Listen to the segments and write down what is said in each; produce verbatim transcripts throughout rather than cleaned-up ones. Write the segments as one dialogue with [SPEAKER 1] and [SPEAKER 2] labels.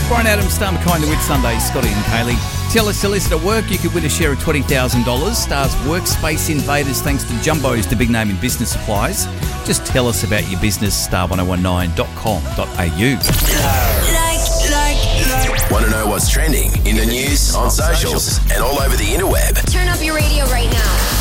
[SPEAKER 1] Brian Adams, Star McKay, the Whit Sunday, Scotty and Kaylee. Tell us to listen at work. You could win a share of twenty thousand dollars. Star's Workspace Invaders thanks to Jumbo's, the big name in business supplies. Just tell us about your business, star ten nineteen dot com dot a u.
[SPEAKER 2] Like, like, like. Want to know what's trending in the news, on socials, and all over the interweb?
[SPEAKER 3] Turn up your radio right now.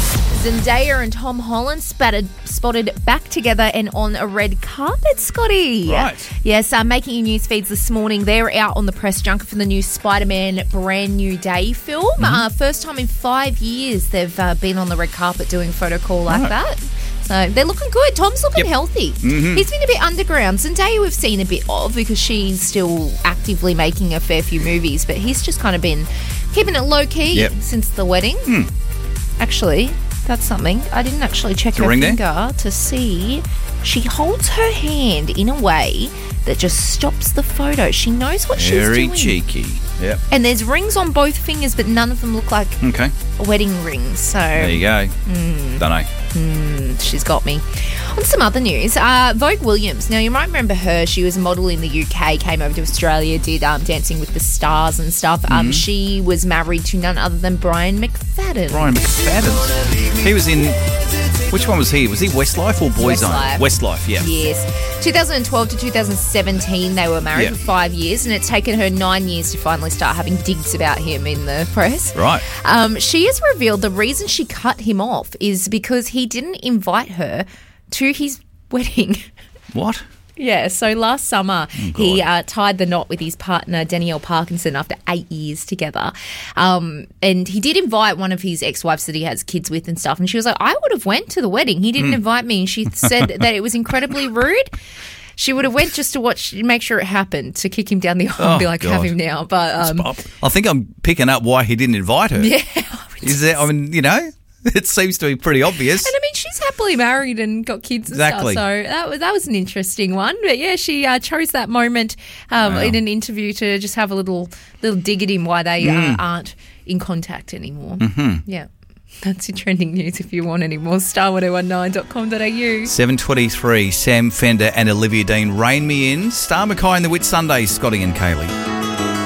[SPEAKER 4] Zendaya and Tom Holland spattered, spotted back together and on a red carpet, Scotty.
[SPEAKER 1] Right.
[SPEAKER 4] Yes, uh, making your news feeds this morning. They're out on the press junket for the new Spider-Man Brand New Day film. Mm-hmm. Uh, first time in five years they've uh, been on the red carpet doing a photo call like
[SPEAKER 1] right.
[SPEAKER 4] that. So they're looking good. Tom's looking
[SPEAKER 1] yep.
[SPEAKER 4] healthy.
[SPEAKER 1] Mm-hmm. He's
[SPEAKER 4] been a bit underground. Zendaya we've seen a bit of because she's still actively making a fair few movies, but he's just kind of been keeping it low-key
[SPEAKER 1] yep.
[SPEAKER 4] since the wedding.
[SPEAKER 1] Mm.
[SPEAKER 4] Actually... That's something. I didn't actually check
[SPEAKER 1] to
[SPEAKER 4] her
[SPEAKER 1] ring
[SPEAKER 4] finger
[SPEAKER 1] there?
[SPEAKER 4] to see. She holds her hand in a way that just stops the photo. She knows what
[SPEAKER 1] Very
[SPEAKER 4] she's doing.
[SPEAKER 1] Very cheeky. Yep.
[SPEAKER 4] And there's rings on both fingers, but none of them look like
[SPEAKER 1] okay.
[SPEAKER 4] wedding rings. So
[SPEAKER 1] there you go. Mm. Don't know.
[SPEAKER 4] Mm, she's got me. On some other news, uh, Vogue Williams. Now, you might remember her. She was a model in the U K, came over to Australia, did um, Dancing with the Stars and stuff. Um, mm-hmm. She was married to none other than Brian McFadden.
[SPEAKER 1] Brian McFadden. He was in... Which one was he? Was he Westlife or Boyzone?
[SPEAKER 4] Westlife.
[SPEAKER 1] Westlife, yeah.
[SPEAKER 4] Yes. twenty twelve to twenty seventeen, they were married
[SPEAKER 1] yep.
[SPEAKER 4] for five years, and it's taken her nine years to finally start having digs about him in the press.
[SPEAKER 1] Right.
[SPEAKER 4] Um, she has revealed the reason she cut him off is because he didn't invite her to his wedding.
[SPEAKER 1] What?
[SPEAKER 4] Yeah, so last summer
[SPEAKER 1] oh,
[SPEAKER 4] he uh, tied the knot with his partner Danielle Parkinson after eight years together. Um, and he did invite one of his ex-wives that he has kids with and stuff. And she was like, I would have went to the wedding. He didn't mm. invite me. And she said that it was incredibly rude. She would have went just to watch, make sure it happened, to kick him down the aisle oh, and be like, God. Have him now. But um,
[SPEAKER 1] I think I'm picking up why he didn't invite her.
[SPEAKER 4] Yeah.
[SPEAKER 1] Is that, I mean, you know, it seems to be pretty obvious.
[SPEAKER 4] And I mean, she's happily married and got kids and
[SPEAKER 1] exactly.
[SPEAKER 4] stuff. So that was, that was an interesting one. But yeah, she uh, chose that moment um, wow. in an interview to just have a little little dig at him why they mm. uh, aren't in contact anymore.
[SPEAKER 1] Mm-hmm.
[SPEAKER 4] Yeah. That's your trending news if you want any more. star ten nineteen dot com dot a u.
[SPEAKER 1] seven twenty-three, Sam Fender and Olivia Dean, Rain Me In. Star McKay and the Whit Sunday, Scotty and Kaylee.